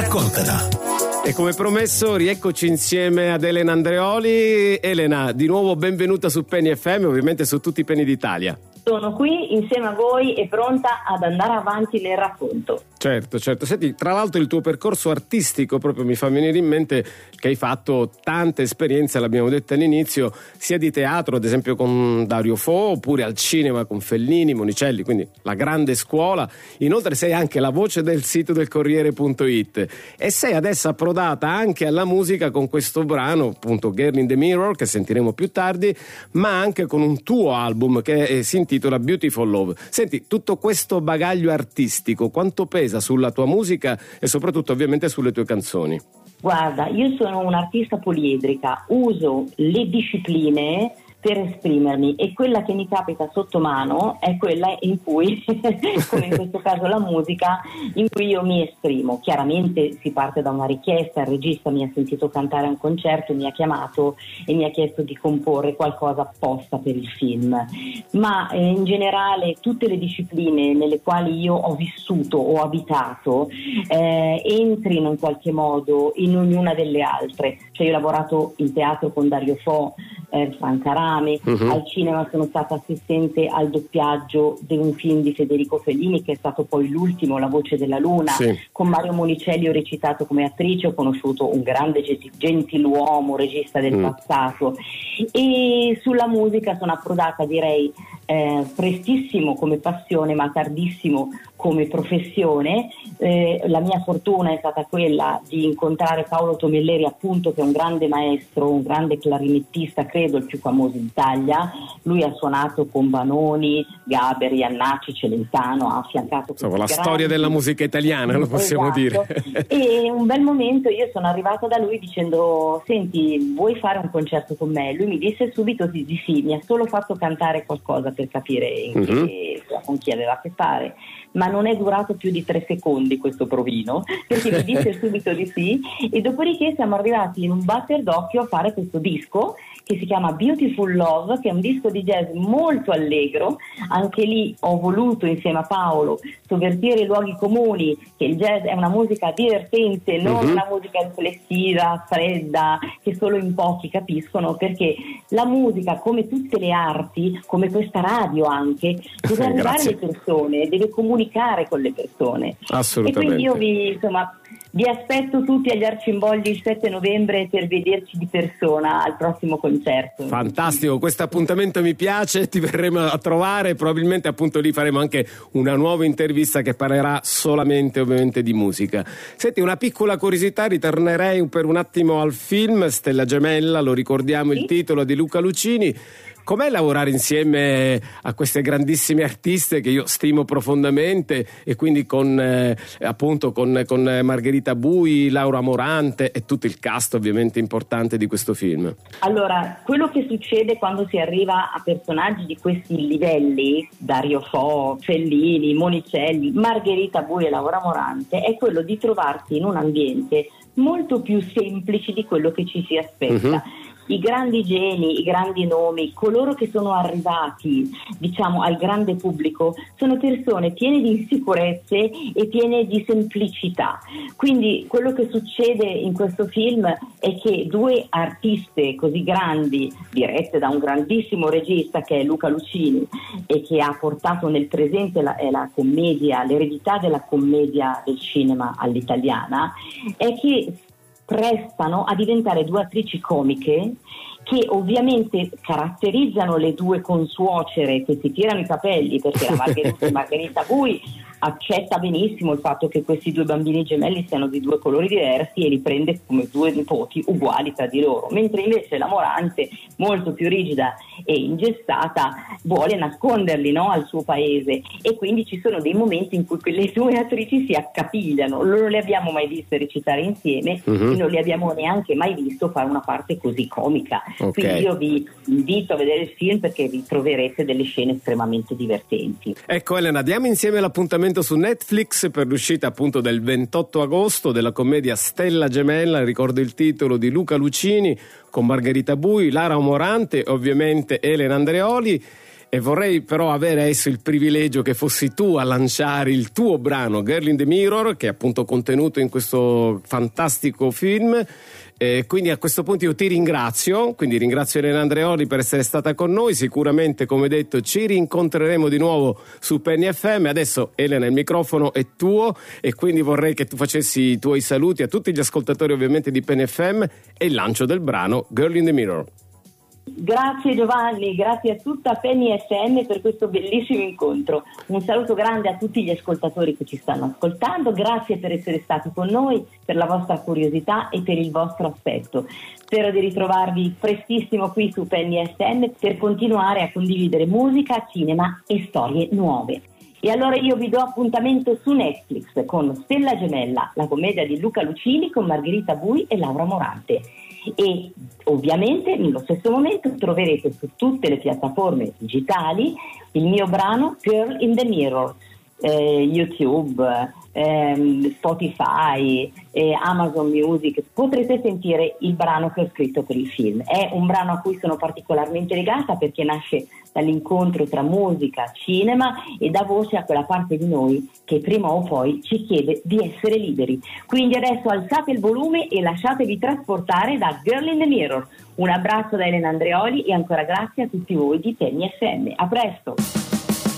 raccontala. E come promesso rieccoci insieme ad Elena Andreoli. Elena, di nuovo benvenuta su Penny FM, ovviamente su tutti i Penny d'Italia. Sono qui insieme a voi e pronta ad andare avanti nel racconto. Certo. Senti, tra l'altro il tuo percorso artistico proprio mi fa venire in mente che hai fatto tante esperienze, l'abbiamo detto all'inizio, sia di teatro, ad esempio con Dario Fo, oppure al cinema con Fellini, Monicelli, quindi la grande scuola. Inoltre sei anche la voce del sito del Corriere.it e sei adesso approdata anche alla musica con questo brano, appunto Girl in the Mirror, che sentiremo più tardi, ma anche con un tuo album che si intitola Beautiful Love. Senti, tutto questo bagaglio artistico quanto pesa sulla tua musica e soprattutto ovviamente sulle tue canzoni? Guarda, io sono un'artista poliedrica, uso le discipline per esprimermi e quella che mi capita sotto mano è quella in cui, come in questo caso la musica, in cui io mi esprimo. Chiaramente si parte da una richiesta, il regista mi ha sentito cantare a un concerto, mi ha chiamato e mi ha chiesto di comporre qualcosa apposta per il film, ma in generale tutte le discipline nelle quali io ho vissuto o abitato entrino in qualche modo in ognuna delle altre. Cioè io ho lavorato in teatro con Dario Fo, Franca Rame, al cinema sono stata assistente al doppiaggio di un film di Federico Fellini che è stato poi l'ultimo, La voce della luna. Sì. Con Mario Monicelli ho recitato come attrice, ho conosciuto un grande gentiluomo, regista del passato, e sulla musica sono approdata direi prestissimo come passione ma tardissimo come professione. La mia fortuna è stata quella di incontrare Paolo Tomelleri, appunto, che è un grande maestro, un grande clarinettista, credo il più famoso d'Italia. Lui ha suonato con Vanoni, Gaber, Iannacci, Celentano, ha affiancato la storia della musica italiana, lo possiamo dire. E un bel momento io sono arrivata da lui dicendo: senti, vuoi fare un concerto con me? Lui mi disse subito di sì, mi ha solo fatto cantare qualcosa per capire con chi aveva a che fare, ma non è durato più di 3 secondi questo provino, perché mi disse subito di sì, e dopodiché siamo arrivati in un batter d'occhio a fare questo disco che si chiama Beautiful Love, che è un disco di jazz molto allegro. Anche lì ho voluto, insieme a Paolo, sovvertire i luoghi comuni, che il jazz è una musica divertente, non una musica riflessiva, fredda, che solo in pochi capiscono, perché la musica, come tutte le arti, come questa radio anche, deve arrivare alle persone, deve comunicare con le persone. Assolutamente. E quindi io vi aspetto tutti agli Arcimbogli il 7 novembre per vederci di persona al prossimo concerto. Fantastico, questo appuntamento mi piace, ti verremo a trovare, probabilmente appunto lì faremo anche una nuova intervista che parlerà solamente ovviamente di musica. Senti, una piccola curiosità, ritornerei per un attimo al film Stella Gemella, lo ricordiamo, il titolo di Luca Lucini. Com'è lavorare insieme a queste grandissime artiste che io stimo profondamente, e quindi con Margherita Bui, Laura Morante e tutto il cast ovviamente importante di questo film? Allora, quello che succede quando si arriva a personaggi di questi livelli, Dario Fo, Fellini, Monicelli, Margherita Bui e Laura Morante, è quello di trovarsi in un ambiente molto più semplice di quello che ci si aspetta. I grandi geni, i grandi nomi, coloro che sono arrivati, diciamo, al grande pubblico, sono persone piene di insicurezze e piene di semplicità. Quindi quello che succede in questo film è che 2 artiste così grandi, dirette da un grandissimo regista che è Luca Lucini e che ha portato nel presente la commedia, l'eredità della commedia del cinema all'italiana, è che prestano a diventare 2 attrici comiche che ovviamente caratterizzano le 2 consuocere che si tirano i capelli, perché la Margherita Bui accetta benissimo il fatto che questi 2 bambini gemelli siano di 2 colori diversi e li prende come 2 nipoti uguali tra di loro, mentre invece la Morante, molto più rigida e ingessata, vuole nasconderli, no, al suo paese, e quindi ci sono dei momenti in cui quelle 2 attrici si accapigliano. Non le abbiamo mai viste recitare insieme e non le abbiamo neanche mai visto fare una parte così comica. Quindi io vi invito a vedere il film perché vi troverete delle scene estremamente divertenti. Ecco Elena, diamo insieme l'appuntamento su Netflix per l'uscita appunto del 28 agosto della commedia Stella Gemella, ricordo il titolo, di Luca Lucini con Margherita Bui, Lara Morante, ovviamente Elena Andreoli. E vorrei però avere adesso il privilegio che fossi tu a lanciare il tuo brano Girl in the Mirror, che è appunto contenuto in questo fantastico film. Quindi a questo punto io ti ringrazio, quindi ringrazio Elena Andreoli per essere stata con noi. Sicuramente, come detto, ci rincontreremo di nuovo su Penny FM. Adesso Elena, il microfono è tuo e quindi vorrei che tu facessi i tuoi saluti a tutti gli ascoltatori ovviamente di Penny FM e il lancio del brano Girl in the Mirror. Grazie Giovanni, grazie a tutta Penny FM per questo bellissimo incontro. Un saluto grande a tutti gli ascoltatori che ci stanno ascoltando, grazie per essere stati con noi, per la vostra curiosità e per il vostro affetto. Spero di ritrovarvi prestissimo qui su Penny FM per continuare a condividere musica, cinema e storie nuove. E allora io vi do appuntamento su Netflix con Stella Gemella, la commedia di Luca Lucini con Margherita Bui e Laura Morante. E ovviamente nello stesso momento troverete su tutte le piattaforme digitali il mio brano Girl in the Mirror, YouTube, Spotify, Amazon Music. Potrete sentire il brano che ho scritto per il film. È un brano a cui sono particolarmente legata perché nasce dall'incontro tra musica, cinema e dà voce a quella parte di noi che prima o poi ci chiede di essere liberi. Quindi adesso alzate il volume e lasciatevi trasportare da Girl in the Mirror. Un abbraccio da Elena Andreoli e ancora grazie a tutti voi di Penny FM. A presto!